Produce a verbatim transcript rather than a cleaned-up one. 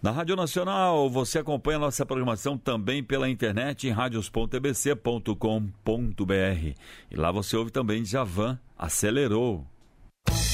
Na Rádio Nacional, você acompanha a nossa programação também pela internet em radios ponto e b c ponto com ponto b r. E lá você ouve também Djavan, Acelerou.